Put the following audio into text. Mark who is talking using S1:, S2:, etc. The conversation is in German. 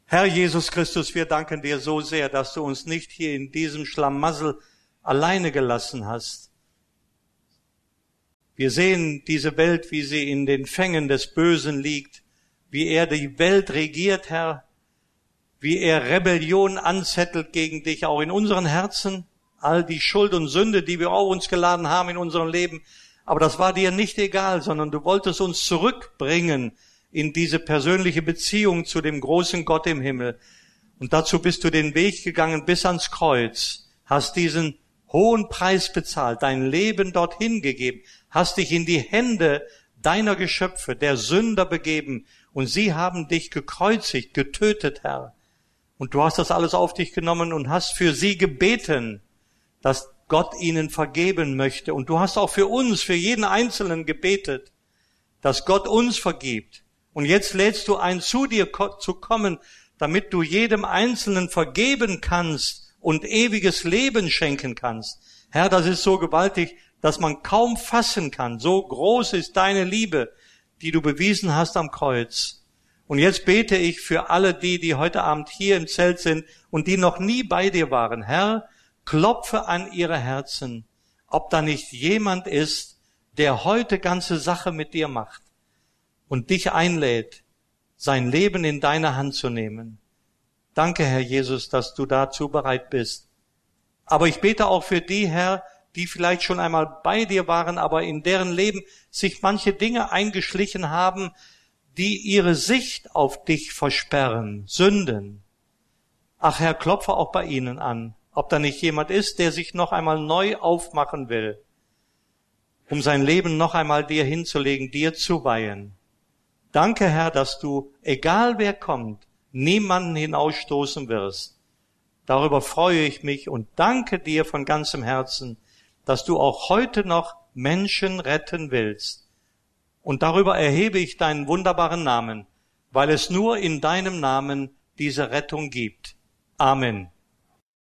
S1: Herr Jesus Christus, wir danken dir so sehr, dass du uns nicht hier in diesem Schlamassel alleine gelassen hast. Wir sehen diese Welt, wie sie in den Fängen des Bösen liegt, wie er die Welt regiert, Herr, wie er Rebellion anzettelt gegen dich, auch in unseren Herzen, all die Schuld und Sünde, die wir auf uns geladen haben in unserem Leben. Aber das war dir nicht egal, sondern du wolltest uns zurückbringen in diese persönliche Beziehung zu dem großen Gott im Himmel. Und dazu bist du den Weg gegangen bis ans Kreuz, hast diesen hohen Preis bezahlt, dein Leben dorthin gegeben, hast dich in die Hände deiner Geschöpfe, der Sünder begeben, und sie haben dich gekreuzigt, getötet, Herr. Und du hast das alles auf dich genommen und hast für sie gebeten, dass Gott ihnen vergeben möchte. Und du hast auch für uns, für jeden Einzelnen gebetet, dass Gott uns vergibt. Und jetzt lädst du ein, zu dir zu kommen, damit du jedem Einzelnen vergeben kannst und ewiges Leben schenken kannst. Herr, das ist so gewaltig, dass man kaum fassen kann. So groß ist deine Liebe, die du bewiesen hast am Kreuz. Und jetzt bete ich für alle die heute Abend hier im Zelt sind und die noch nie bei dir waren. Herr, klopfe an ihre Herzen, ob da nicht jemand ist, der heute ganze Sache mit dir macht und dich einlädt, sein Leben in deine Hand zu nehmen. Danke, Herr Jesus, dass du dazu bereit bist. Aber ich bete auch für die, Herr, die vielleicht schon einmal bei dir waren, aber in deren Leben sich manche Dinge eingeschlichen haben, die ihre Sicht auf dich versperren, Sünden. Ach Herr, klopfe auch bei ihnen an, ob da nicht jemand ist, der sich noch einmal neu aufmachen will, um sein Leben noch einmal dir hinzulegen, dir zu weihen. Danke, Herr, dass du, egal wer kommt, niemanden hinausstoßen wirst. Darüber freue ich mich und danke dir von ganzem Herzen, dass du auch heute noch Menschen retten willst. Und darüber erhebe ich deinen wunderbaren Namen, weil es nur in deinem Namen diese Rettung gibt. Amen.